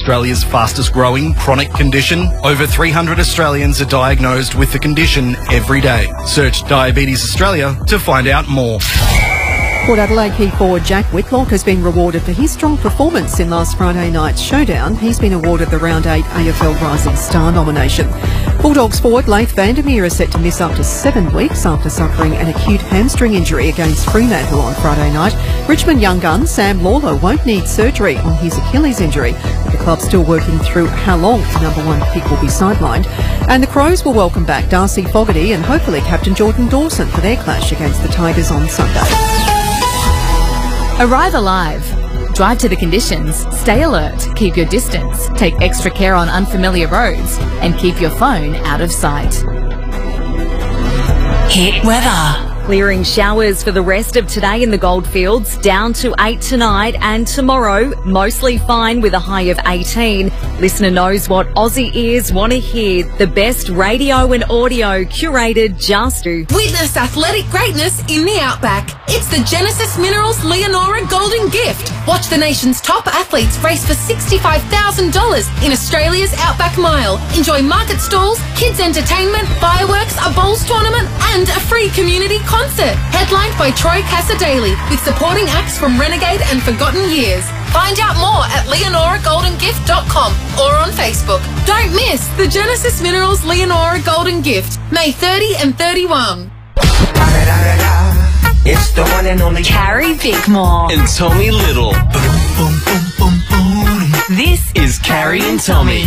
Australia's fastest growing chronic condition? Over 300 Australians are diagnosed with the condition every day. Search Diabetes Australia to find out more. Port Adelaide key forward Jack Whitlock has been rewarded for his strong performance in last Friday night's showdown. He's been awarded the Round 8 AFL Rising Star nomination. Bulldogs forward Leith Vandermeer is set to miss up to 7 weeks after suffering an acute hamstring injury against Fremantle on Friday night. Richmond young gun Sam Lawler won't need surgery on his Achilles injury. The club's still working through how long the number 1 pick will be sidelined. And the Crows will welcome back Darcy Fogarty and hopefully captain Jordan Dawson for their clash against the Tigers on Sunday. Arrive alive. Drive to the conditions, stay alert, keep your distance, take extra care on unfamiliar roads, and keep your phone out of sight. Hit weather. Clearing showers for the rest of today in the Goldfields, down to 8 tonight, and tomorrow mostly fine with a high of 18. Listener knows what Aussie ears want to hear. The best radio and audio curated just to witness athletic greatness in the Outback. It's the Genesis Minerals Leonora Golden Gift. Watch the nation's top athletes race for $65,000 in Australia's Outback Mile. Enjoy market stalls, kids entertainment, fireworks, a bowls tournament, and a free community concert. Headlined by Troy Cassadaly, with supporting acts from Renegade and Forgotten Years. Find out more at leonoragoldengift.com or on Facebook. Don't miss the Genesis Minerals Leonora Golden Gift, May 30 and 31. It's the one and only Carrie Bickmore and Tommy Little. This is Carrie and Tommy.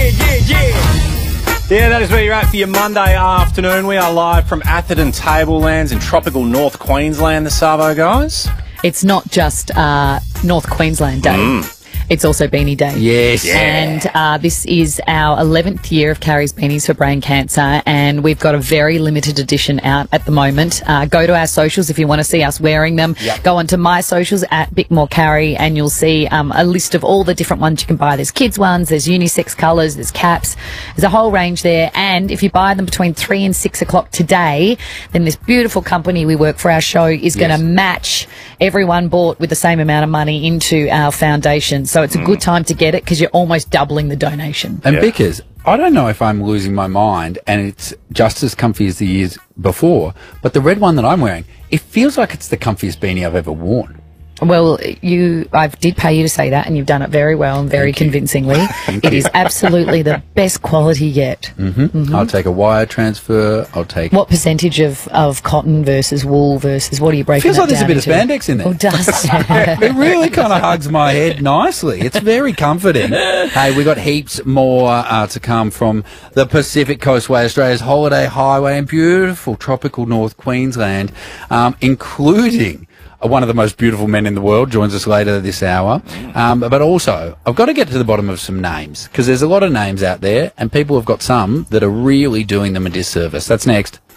Yeah, that is where you're at for your Monday afternoon. We are live from Atherton Tablelands in tropical North Queensland, the Savo guys. It's not just North Queensland Day. It's also Beanie Day. Yes. Yeah. And this is our 11th year of Carrie's Beanies for Brain Cancer, and we've got a very limited edition out at the moment. Go to our socials if you want to see us wearing them. Yep. Go onto my socials at Bickmore Carrie, and you'll see a list of all the different ones you can buy. There's kids ones, there's unisex colours, there's caps. There's a whole range there. And if you buy them between 3 and 6 o'clock today, then this beautiful company we work for our show is going to match everyone bought with the same amount of money into our foundation. So it's a good time to get it because you're almost doubling the donation. And Bickers, I don't know if I'm losing my mind and it's just as comfy as the years before, but the red one that I'm wearing, it feels like it's the comfiest beanie I've ever worn. Well, I did pay you to say that, and you've done it very well and very convincingly. It is absolutely the best quality yet. I'll take a wire transfer. I'll take... What percentage of cotton versus wool versus what are you breaking Feels that like there's a down bit into? of spandex in there. Oh, it does. It really kind of hugs my head nicely. It's very comforting. Hey, we got heaps more to come from the Pacific Coastway, Australia's holiday highway in beautiful tropical North Queensland, including... one of the most beautiful men in the world joins us later this hour. But also, I've got to get to the bottom of some names, because there's a lot of names out there, and people have got some that are really doing them a disservice. That's next.